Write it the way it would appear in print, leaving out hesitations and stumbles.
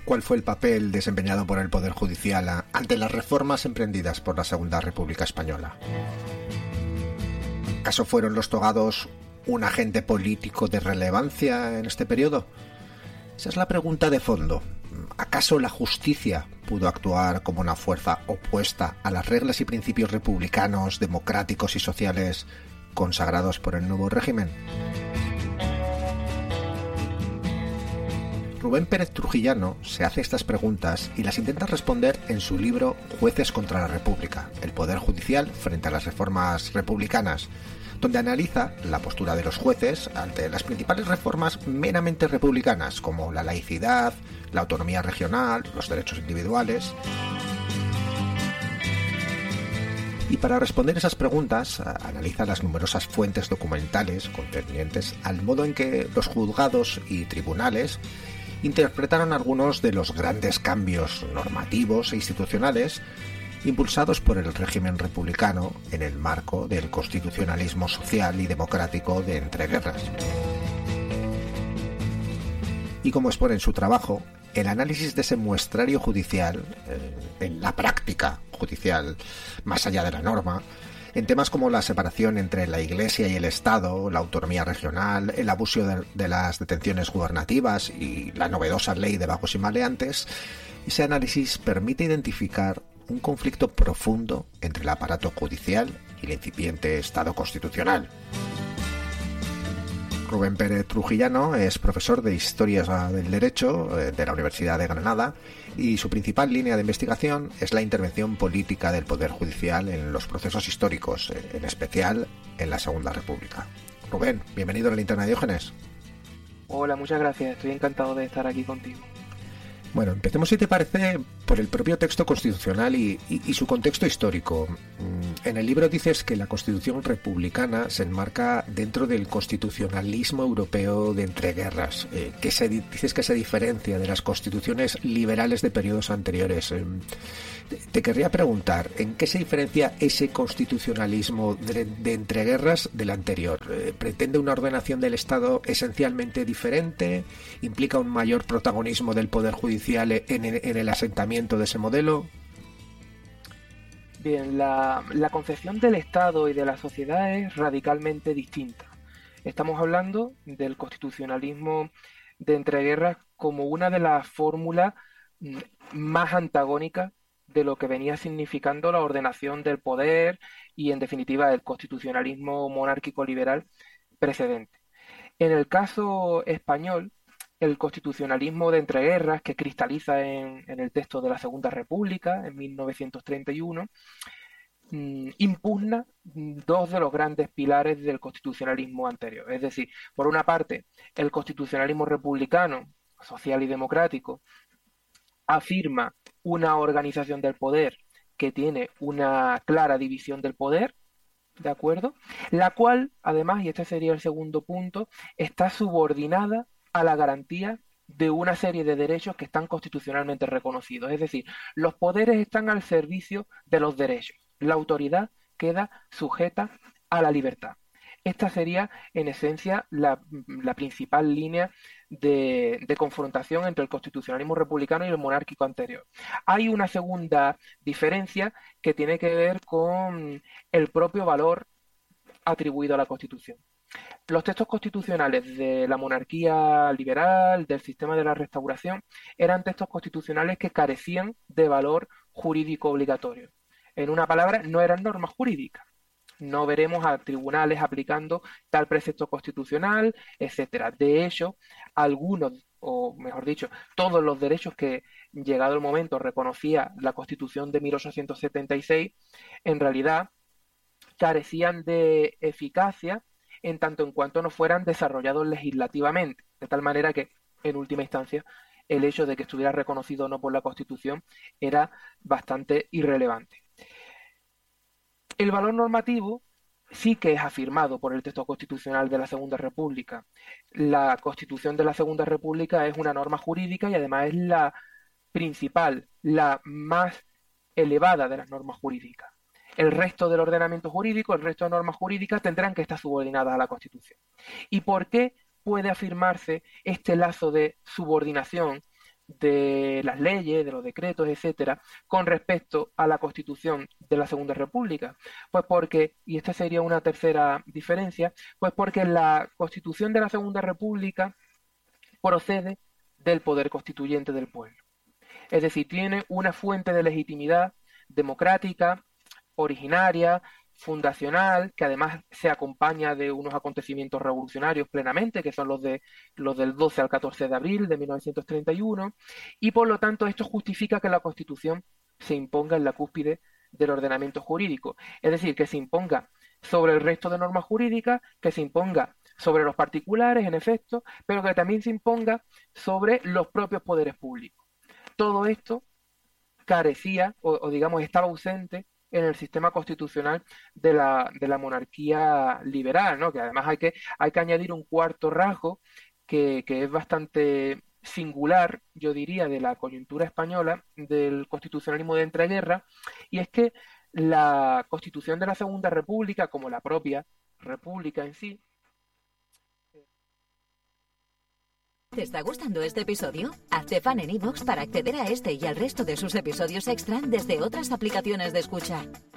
cuál fue el papel desempeñado por el Poder Judicial ante las reformas emprendidas por la Segunda República Española. ¿Acaso fueron los togados un agente político de relevancia en este periodo? Esa es la pregunta de fondo. ¿Acaso la justicia pudo actuar como una fuerza opuesta a las reglas y principios republicanos, democráticos y sociales consagrados por el nuevo régimen? Rubén Pérez Trujillano se hace estas preguntas y las intenta responder en su libro Jueces contra la República, el Poder Judicial frente a las reformas republicanas, donde analiza la postura de los jueces ante las principales reformas meramente republicanas, como la laicidad, la autonomía regional, los derechos individuales. Y para responder esas preguntas, analiza las numerosas fuentes documentales concernientes al modo en que los juzgados y tribunales interpretaron algunos de los grandes cambios normativos e institucionales impulsados por el régimen republicano en el marco del constitucionalismo social y democrático de entreguerras. Y como expone en su trabajo, el análisis de ese muestrario judicial, en la práctica judicial, más allá de la norma, en temas como la separación entre la Iglesia y el Estado, la autonomía regional, el abuso de las detenciones gubernativas y la novedosa ley de bajos y maleantes, ese análisis permite identificar un conflicto profundo entre el aparato judicial y el incipiente Estado constitucional. Rubén Pérez Trujillano es profesor de Historia del Derecho de la Universidad de Granada y su principal línea de investigación es la intervención política del Poder Judicial en los procesos históricos, en especial en la Segunda República. Rubén, bienvenido a la Linterna de Diógenes. Hola, muchas gracias. Estoy encantado de estar aquí contigo. Bueno, empecemos, si te parece, por el propio texto constitucional y su contexto histórico. En el libro dices que la Constitución republicana se enmarca dentro del constitucionalismo europeo de entreguerras, dices que se diferencia de las constituciones liberales de periodos anteriores. Te querría preguntar, ¿en qué se diferencia ese constitucionalismo de entreguerras del anterior? ¿Pretende una ordenación del Estado esencialmente diferente? ¿Implica un mayor protagonismo del Poder Judicial en el asentamiento de ese modelo? Bien, la concepción del Estado y de la sociedad es radicalmente distinta. Estamos hablando del constitucionalismo de entreguerras como una de las fórmulas más antagónicas de lo que venía significando la ordenación del poder y, en definitiva, el constitucionalismo monárquico liberal precedente. En el caso español, el constitucionalismo de entreguerras, que cristaliza en el texto de la Segunda República, en 1931, impugna dos de los grandes pilares del constitucionalismo anterior. Es decir, por una parte, el constitucionalismo republicano, social y democrático, afirma una organización del poder que tiene una clara división del poder, ¿de acuerdo? La cual, además, y este sería el segundo punto, está subordinada a la garantía de una serie de derechos que están constitucionalmente reconocidos. Es decir, los poderes están al servicio de los derechos. La autoridad queda sujeta a la libertad. Esta sería, en esencia, la principal línea de confrontación entre el constitucionalismo republicano y el monárquico anterior. Hay una segunda diferencia que tiene que ver con el propio valor atribuido a la Constitución. Los textos constitucionales de la monarquía liberal, del sistema de la Restauración, eran textos constitucionales que carecían de valor jurídico obligatorio. En una palabra, no eran normas jurídicas. No veremos a tribunales aplicando tal precepto constitucional, etcétera. De hecho, algunos, o mejor dicho, todos los derechos que, llegado el momento, reconocía la Constitución de 1876, en realidad carecían de eficacia en tanto en cuanto no fueran desarrollados legislativamente, de tal manera que, en última instancia, el hecho de que estuviera reconocido o no por la Constitución era bastante irrelevante. El valor normativo sí que es afirmado por el texto constitucional de la Segunda República. La Constitución de la Segunda República es una norma jurídica y además es la principal, la más elevada de las normas jurídicas. El resto del ordenamiento jurídico, el resto de normas jurídicas tendrán que estar subordinadas a la Constitución. ¿Y por qué puede afirmarse este lazo de subordinación de las leyes, de los decretos, etcétera, con respecto a la Constitución de la Segunda República? Pues porque, y esta sería una tercera diferencia, pues porque la Constitución de la Segunda República procede del poder constituyente del pueblo. Es decir, tiene una fuente de legitimidad democrática, originaria, fundacional, que además se acompaña de unos acontecimientos revolucionarios plenamente, que son los del 12 al 14 de abril de 1931, y por lo tanto esto justifica que la Constitución se imponga en la cúspide del ordenamiento jurídico, es decir, que se imponga sobre el resto de normas jurídicas, que se imponga sobre los particulares, en efecto, pero que también se imponga sobre los propios poderes públicos. Todo esto carecía o digamos estaba ausente en el sistema constitucional de la monarquía liberal, ¿no? Que además hay que añadir un cuarto rasgo que es bastante singular, yo diría, de la coyuntura española, del constitucionalismo de entreguerras, y es que la Constitución de la Segunda República, como la propia República en sí. ¿Te está gustando este episodio? Hazte fan en iVoox para acceder a este y al resto de sus episodios extra desde otras aplicaciones de escucha.